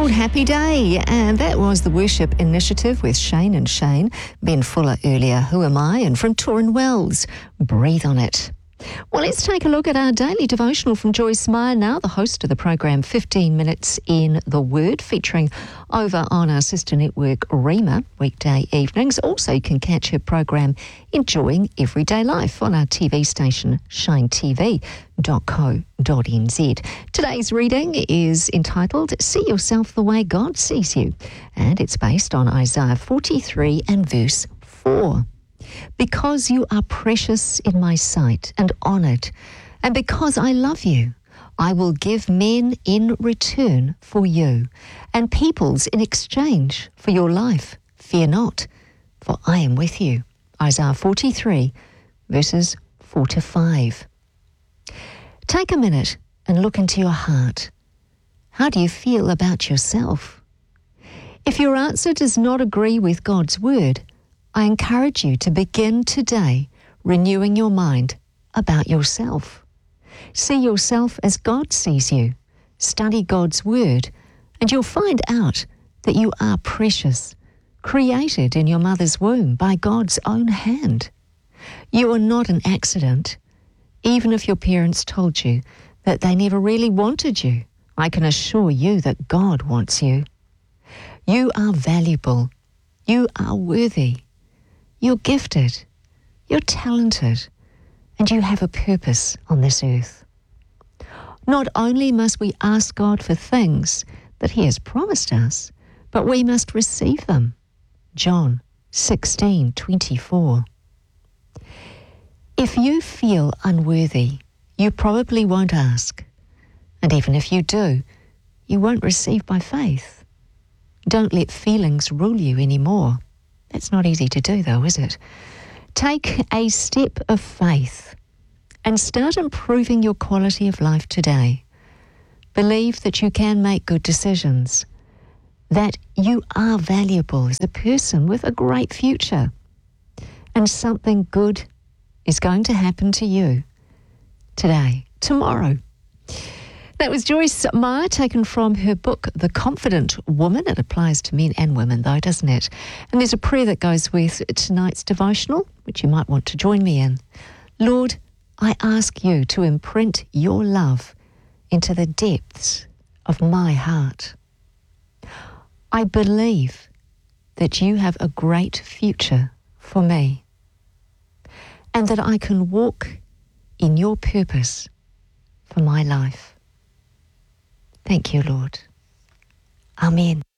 called Happy Day, and that was the Worship Initiative with Shane and Shane. Ben Fuller earlier, Who Am I? And from Torrin Wells, Breathe on It. Well, let's take a look at our daily devotional from Joyce Meyer now, the host of the program 15 Minutes in the Word, featuring over on our sister network Rhema weekday evenings. Also, you can catch her program Enjoying Everyday Life on our TV station shinetv.co.nz. Today's reading is entitled See Yourself the Way God Sees You, and it's based on Isaiah 43 and verse 4. Because you are precious in my sight and honoured, and because I love you, I will give men in return for you, and peoples in exchange for your life. Fear not, for I am with you. Isaiah 43, verses 4 to 5. Take a minute and look into your heart. How do you feel about yourself? If your answer does not agree with God's word, I encourage you to begin today renewing your mind about yourself. See yourself as God sees you. Study God's word, and you'll find out that you are precious, created in your mother's womb by God's own hand. You are not an accident. Even if your parents told you that they never really wanted you, I can assure you that God wants you. You are valuable. You are worthy. You're gifted, you're talented, and you have a purpose on this earth. Not only must we ask God for things that He has promised us, but we must receive them. John 16:24. If you feel unworthy, you probably won't ask. And even if you do, you won't receive by faith. Don't let feelings rule you anymore. That's not easy to do, though, is it? Take a step of faith and start improving your quality of life today. Believe that you can make good decisions, that you are valuable as a person with a great future, and something good is going to happen to you today, tomorrow. That was Joyce Meyer, taken from her book, The Confident Woman. It applies to men and women, though, doesn't it? And there's a prayer that goes with tonight's devotional, which you might want to join me in. Lord, I ask you to imprint your love into the depths of my heart. I believe that you have a great future for me, and that I can walk in your purpose for my life. Thank you, Lord. Amen.